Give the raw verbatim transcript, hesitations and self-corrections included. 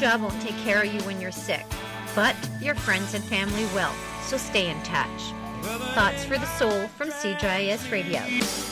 job won't take care of you when you're sick, but your friends and family will, so stay in touch. Thoughts for the Soul from C J I S Radio.